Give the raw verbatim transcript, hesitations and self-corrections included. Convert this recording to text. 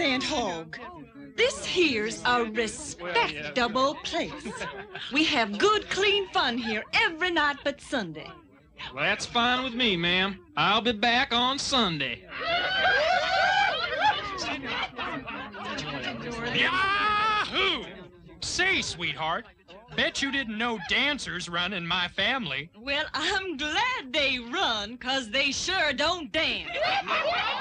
Aunt Hogg. This here's a respectable place. We have good, clean fun here every night but Sunday. Well, that's fine with me, ma'am. I'll be back on Sunday. Yahoo! Say, sweetheart, bet you didn't know dancers run in my family. Well, I'm glad they run, 'cause they sure don't dance.